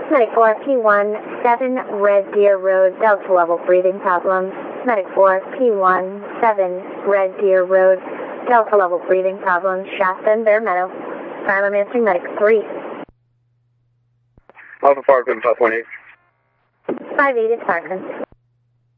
Medic 4, P17 Red Deer Road, Delta level breathing problems. Medic 4, P17 Red Deer Road, Delta level breathing problems. Shasta and Bear Meadow. I'm answering Medic 3. Alpha 4, 5.8. 5-8 apartments.